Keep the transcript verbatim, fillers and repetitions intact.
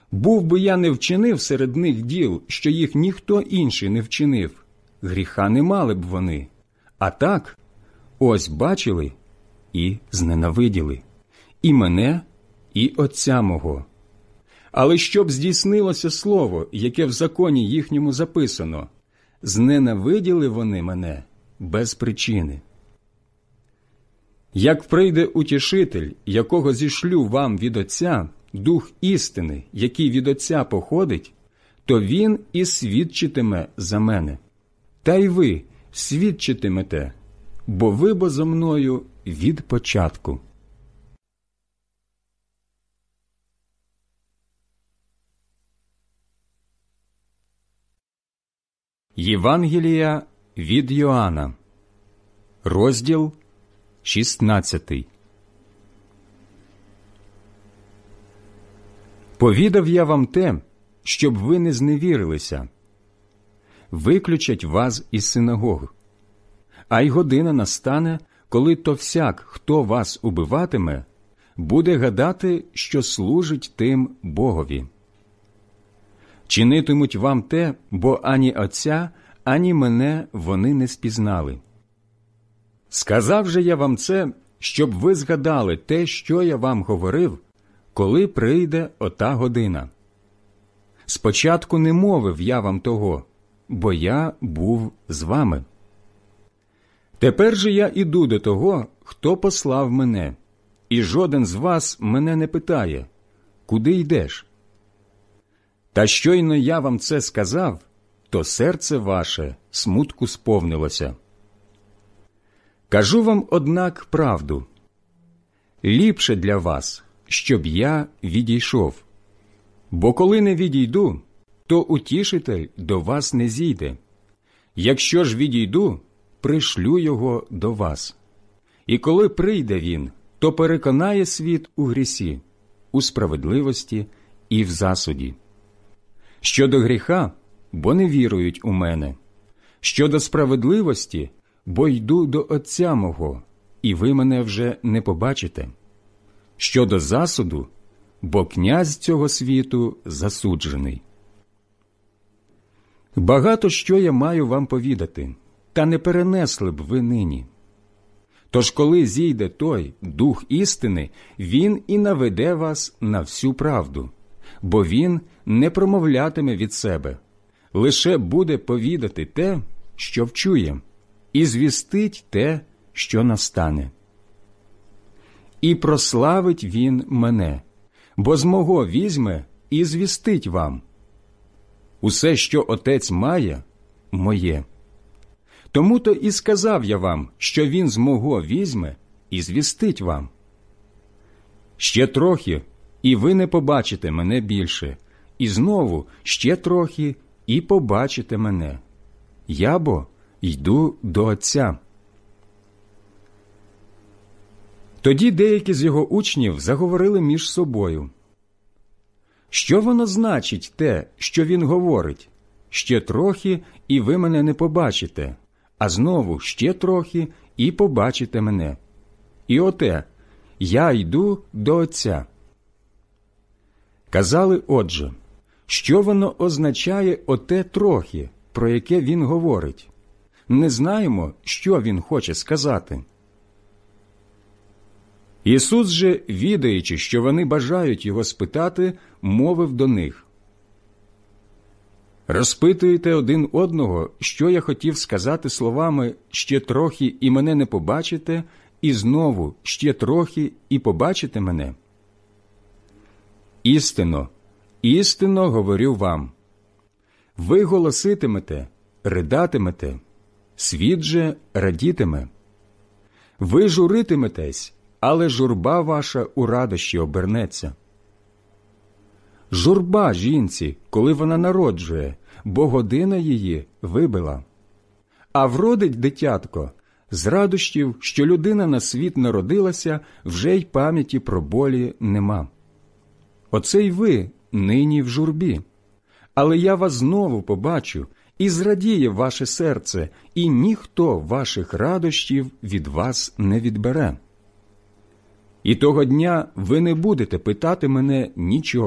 Був би я не вчинив серед них діл, що їх ніхто інший не вчинив, гріха не мали б вони. А так, ось бачили і зненавиділи і мене, і Отця мого. Але щоб здійснилося слово, яке в законі їхньому записано, зненавиділи вони мене без причини. Як прийде утішитель, якого зішлю вам від Отця, Дух істини, який від Отця походить, то він і свідчитиме за мене. Та й ви свідчитимете, бо ви бо зо мною від початку. Євангелія від Йоанна, розділ шістнадцятий. Повідав я вам те, щоб ви не зневірилися. Виключать вас із синагог. А й година настане, коли то всяк, хто вас убиватиме, буде гадати, що служить тим Богові. Чинитимуть вам те, бо ані Отця, ані мене вони не спізнали. Сказав же я вам це, щоб ви згадали те, що я вам говорив, коли прийде ота година. Спочатку не мовив я вам того, бо я був з вами. Тепер же я іду до того, хто послав мене, і жоден з вас мене не питає, куди йдеш? Та щойно я вам це сказав, то серце ваше смутку сповнилося. Кажу вам, однак, правду. Ліпше для вас, щоб я відійшов. Бо коли не відійду, то утішитель до вас не зійде. Якщо ж відійду, пришлю його до вас. І коли прийде він, то переконає світ у грісі, у справедливості і в засуді. Щодо гріха, бо не вірують у мене. Щодо справедливості, бо йду до Отця мого, і ви мене вже не побачите. Щодо засуду, бо князь цього світу засуджений. Багато що я маю вам повідати, та не перенесли б ви нині. Тож коли зійде той Дух істини, він і наведе вас на всю правду, бо він не промовлятиме від себе, лише буде повідати те, що вчує, і звістить те, що настане. І прославить він мене, бо з мого візьме і звістить вам. Усе, що Отець має, моє. Тому-то і сказав я вам, що він з мого візьме і звістить вам. Ще трохи, і ви не побачите мене більше, і знову ще трохи, і побачите мене. Я бо йду до Отця. Тоді деякі з його учнів заговорили між собою. Що воно значить те, що він говорить? Ще трохи, і ви мене не побачите, а знову ще трохи, і побачите мене. І оте, я йду до Отця. Казали, отже, що воно означає оте трохи, про яке він говорить? Не знаємо, що він хоче сказати. Ісус же, відаючи, що вони бажають його спитати, мовив до них. Розпитуєте один одного, що я хотів сказати словами «ще трохи, і мене не побачите», і знову «ще трохи, і побачите мене»? Істинно, істинно говорю вам. Ви голоситимете, ридатимете, світ же радітиме. Ви журитиметесь, але журба ваша у радощі обернеться. Журба жінці, коли вона народжує, бо година її вибила. А вродить дитятко з радощів, що людина на світ народилася, вже й пам'яті про болі нема. Оце й ви нині в журбі. Але я вас знову побачу, і зрадіє ваше серце, і ніхто ваших радощів від вас не відбере. І того дня ви не будете питати мене нічого.